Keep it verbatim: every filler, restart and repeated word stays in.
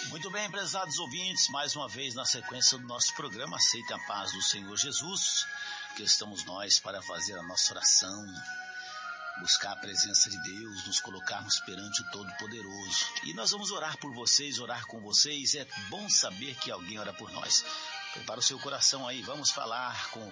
Muito bem, prezados ouvintes, mais uma vez na sequência do nosso programa, aceita a paz do Senhor Jesus, que estamos nós para fazer a nossa oração, buscar a presença de Deus, nos colocarmos perante o Todo-Poderoso. E nós vamos orar por vocês, orar com vocês, é bom saber que alguém ora por nós. Prepara o seu coração aí, vamos falar com